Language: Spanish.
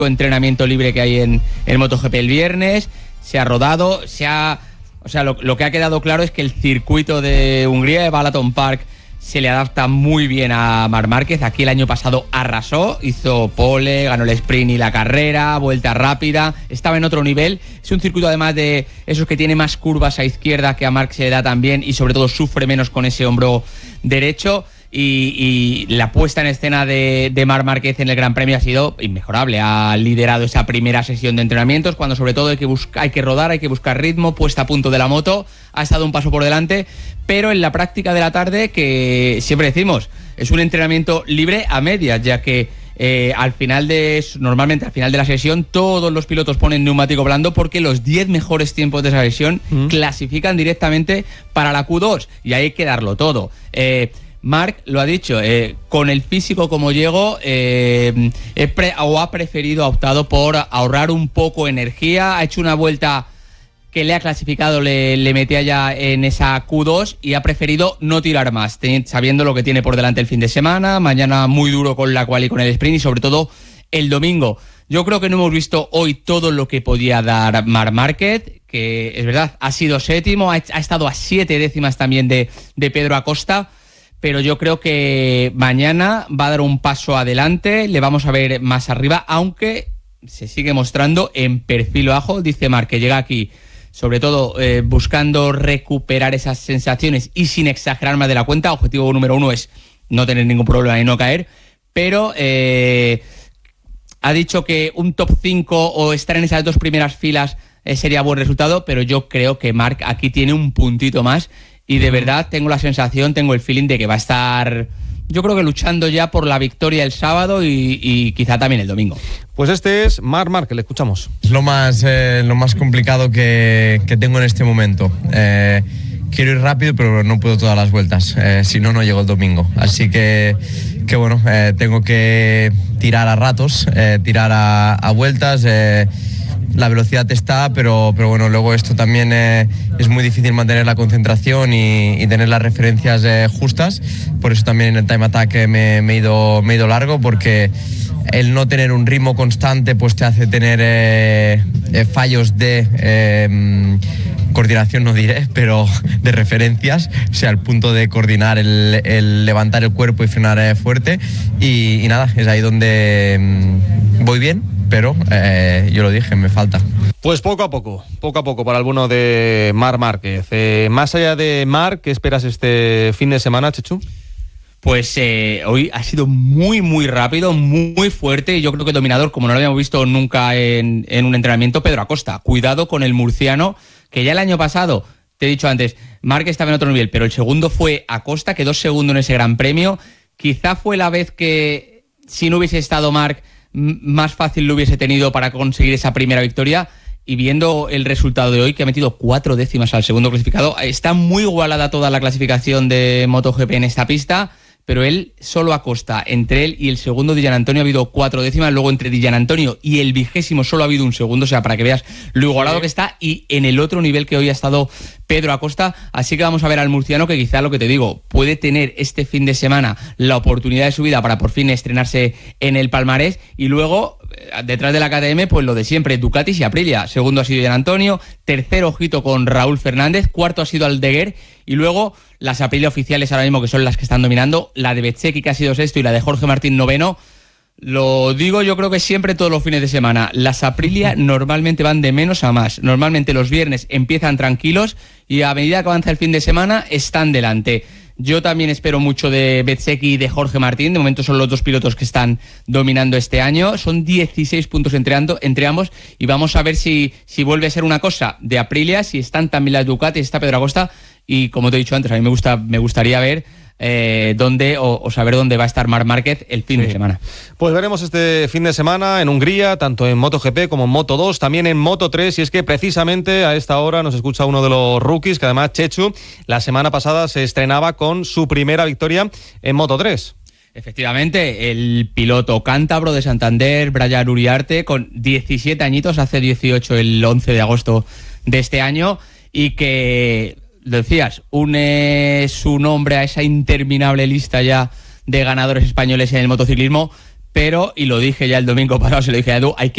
entrenamiento libre que hay en MotoGP el viernes, se ha rodado, lo que ha quedado claro es que el circuito de Hungría, de Balaton Park, se le adapta muy bien a Marc Márquez. Aquí el año pasado arrasó, hizo pole, ganó el sprint y la carrera, vuelta rápida, estaba en otro nivel. Es un circuito además de esos que tiene más curvas a izquierda, que a Marc se le da también, y sobre todo sufre menos con ese hombro derecho. Y la puesta en escena de Marc Márquez en el Gran Premio ha sido inmejorable. Ha liderado esa primera sesión de entrenamientos, cuando sobre todo hay que rodar, hay que buscar ritmo, puesta a punto de la moto. Ha estado un paso por delante, pero en la práctica de la tarde, que siempre decimos, es un entrenamiento libre a medias, ya que normalmente al final de la sesión todos los pilotos ponen neumático blando, porque los 10 mejores tiempos de esa sesión clasifican directamente para la Q2, y ahí hay que darlo todo. Marc lo ha dicho, con el físico como llego, ha optado por ahorrar un poco energía. Ha hecho una vuelta que le ha clasificado, le metía ya en esa Q2, y ha preferido no tirar más, sabiendo lo que tiene por delante el fin de semana. Mañana muy duro con la quali y con el sprint, y sobre todo el domingo. Yo creo que no hemos visto hoy todo lo que podía dar Marc Márquez, que es verdad, ha sido séptimo, ha estado a 7 décimas también de Pedro Acosta. Pero yo creo que mañana va a dar un paso adelante, le vamos a ver más arriba, aunque se sigue mostrando en perfil bajo. Dice Marc que llega aquí, sobre todo buscando recuperar esas sensaciones y sin exagerar más de la cuenta. Objetivo número 1 es no tener ningún problema y no caer, pero ha dicho que un top 5 o estar en esas 2 primeras filas sería buen resultado, pero yo creo que Marc aquí tiene un puntito más. Y de verdad tengo la sensación, tengo el feeling de que va a estar, yo creo que luchando ya por la victoria el sábado y quizá también el domingo. Pues este es Marc Márquez, le escuchamos. Es lo más complicado que tengo en este momento. Quiero ir rápido, pero no puedo todas las vueltas, si no llego el domingo. Así que bueno, tengo que tirar a ratos, tirar a vueltas. La velocidad está, pero bueno, luego esto también es muy difícil mantener la concentración y tener las referencias justas. Por eso también en el time attack me he ido largo, porque el no tener un ritmo constante pues te hace tener fallos de coordinación, no diré, pero de referencias, o sea, al punto de coordinar el levantar el cuerpo y frenar fuerte, y nada, es ahí donde voy bien, pero yo lo dije, me falta. Pues poco a poco para el bueno de Marc Márquez. Más allá de Marc, ¿qué esperas este fin de semana, Chechu? Pues hoy ha sido muy, muy rápido, muy fuerte, y yo creo que dominador, como no lo habíamos visto nunca en un entrenamiento, Pedro Acosta. Cuidado con el murciano, que ya el año pasado, te he dicho antes, Marc estaba en otro nivel, pero el segundo fue Acosta, quedó segundo en ese Gran Premio. Quizá fue la vez que, si no hubiese estado Marc, más fácil lo hubiese tenido para conseguir esa primera victoria. Y viendo el resultado de hoy, que ha metido 4 décimas al segundo clasificado, está muy igualada toda la clasificación de MotoGP en esta pista, pero él, solo Acosta, entre él y el segundo Di Giannantonio ha habido 4 décimas, luego entre Di Giannantonio y el 20º solo ha habido un segundo, o sea, para que veas lo igualado que está, y en el otro nivel que hoy ha estado Pedro Acosta. Así que vamos a ver al murciano, que quizá, lo que te digo, puede tener este fin de semana la oportunidad de su vida para por fin estrenarse en el palmarés, y luego detrás de la KTM, pues lo de siempre, Ducatis y Aprilia. Segundo ha sido Giannantonio, tercero ojito con Raúl Fernández, cuarto ha sido Aldeguer, y luego las Aprilia oficiales ahora mismo, que son las que están dominando, la de Bezzecchi, que ha sido sexto, y la de Jorge Martín noveno. Lo digo yo creo que siempre, todos los fines de semana, las Aprilia normalmente van de menos a más. Normalmente los viernes empiezan tranquilos y a medida que avanza el fin de semana están delante. Yo también espero mucho de Bezzecchi y de Jorge Martín. De momento son los 2 pilotos que están dominando este año. Son 16 puntos entre ambos, y vamos a ver si vuelve a ser una cosa de Aprilia, si están también las Ducati, está Pedro Acosta. Y como te he dicho antes, a mí me gustaría ver dónde o saber dónde va a estar Marc Márquez el fin de semana. Pues veremos este fin de semana en Hungría, tanto en MotoGP como en Moto2, también en Moto3, y es que precisamente a esta hora nos escucha uno de los rookies, que además, Chechu, la semana pasada se estrenaba con su primera victoria en Moto3. Efectivamente, el piloto cántabro de Santander, Brian Uriarte, con 17 añitos, hace 18 el 11 de agosto de este año, y que, lo decías, une su nombre a esa interminable lista ya de ganadores españoles en el motociclismo, pero, y lo dije ya el domingo pasado, se lo dije a Edu, hay que